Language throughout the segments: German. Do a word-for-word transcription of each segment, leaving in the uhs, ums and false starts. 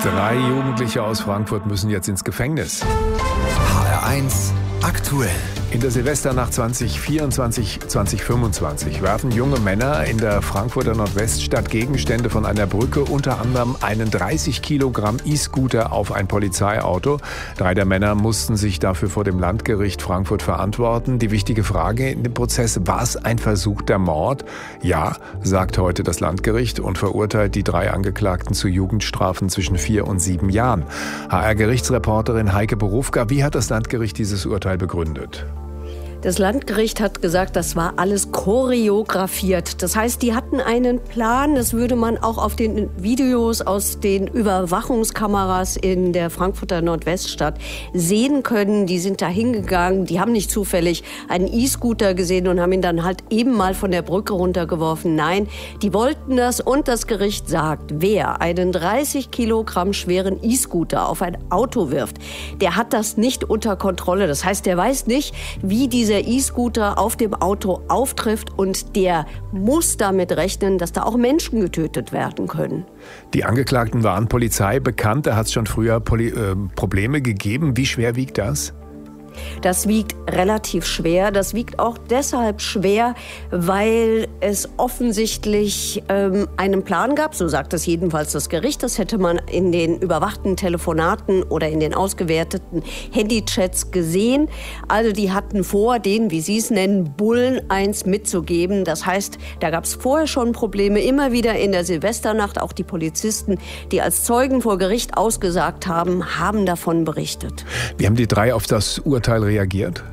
Drei Jugendliche aus Frankfurt müssen jetzt ins Gefängnis. H R eins aktuell. In der Silvesternacht zwanzig vierundzwanzig zwanzig fünfundzwanzig werfen junge Männer in der Frankfurter Nordweststadt Gegenstände von einer Brücke, unter anderem einen dreißig Kilogramm E-Scooter auf ein Polizeiauto. Drei der Männer mussten sich dafür vor dem Landgericht Frankfurt verantworten. Die wichtige Frage in dem Prozess: War es ein versuchter Mord? Ja, sagt heute das Landgericht und verurteilt die drei Angeklagten zu Jugendstrafen zwischen vier und sieben Jahren. H R-Gerichtsreporterin Heike Borufka, wie hat das Landgericht dieses Urteil begründet? Das Landgericht hat gesagt, das war alles choreografiert. Das heißt, die hatten einen Plan. Das würde man auch auf den Videos aus den Überwachungskameras in der Frankfurter Nordweststadt sehen können. Die sind da hingegangen. Die haben nicht zufällig einen E-Scooter gesehen und haben ihn dann halt eben mal von der Brücke runtergeworfen. Nein, die wollten das. Und das Gericht sagt, wer einen dreißig Kilogramm schweren E-Scooter auf ein Auto wirft, der hat das nicht unter Kontrolle. Das heißt, der weiß nicht, wie diese der E-Scooter auf dem Auto auftrifft, und der muss damit rechnen, dass da auch Menschen getötet werden können. Die Angeklagten waren Polizei bekannt, da hat es schon früher Poli- äh, Probleme gegeben. Wie schwer wiegt das? Das wiegt relativ schwer. Das wiegt auch deshalb schwer, weil es offensichtlich ähm, einen Plan gab. So sagt es jedenfalls das Gericht. Das hätte man in den überwachten Telefonaten oder in den ausgewerteten Handychats gesehen. Also die hatten vor, den, wie sie es nennen, Bullen eins mitzugeben. Das heißt, da gab es vorher schon Probleme. Immer wieder in der Silvesternacht. Auch die Polizisten, die als Zeugen vor Gericht ausgesagt haben, haben davon berichtet. Wie haben die drei auf das Urteil reagiert?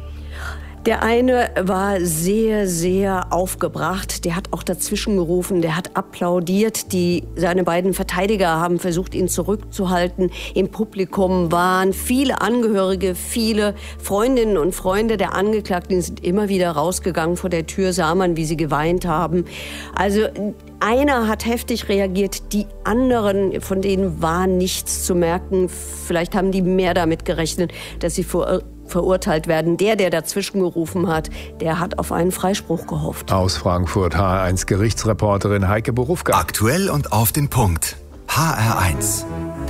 Der eine war sehr, sehr aufgebracht. Der hat auch dazwischen gerufen, der hat applaudiert. Die, seine beiden Verteidiger haben versucht, ihn zurückzuhalten. Im Publikum waren viele Angehörige, viele Freundinnen und Freunde der Angeklagten, sind immer wieder rausgegangen. Vor der Tür sah man, wie sie geweint haben. Also einer hat heftig reagiert, die anderen, von denen war nichts zu merken. Vielleicht haben die mehr damit gerechnet, dass sie vor verurteilt werden. Der, der dazwischen gerufen hat, der hat auf einen Freispruch gehofft. Aus Frankfurt H R eins Gerichtsreporterin Heike Borufka. Aktuell und auf den Punkt. H R eins.